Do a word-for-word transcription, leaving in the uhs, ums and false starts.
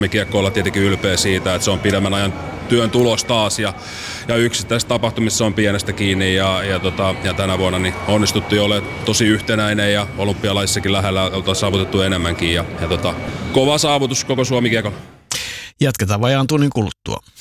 Kiekkoilla tietenkin ylpeä siitä, että se on pidemmän ajan työn tulos taas ja, ja yksittäisessä tapahtumissa on pienestä kiinni ja, ja, tota, ja tänä vuonna niin onnistuttiin olemaan tosi yhtenäinen ja olympialaisissakin lähellä oltaan saavutettu enemmänkin ja, ja tota, kova saavutus koko Suomi-kiekolla. Jatketaan vajaan tunnin kuluttua.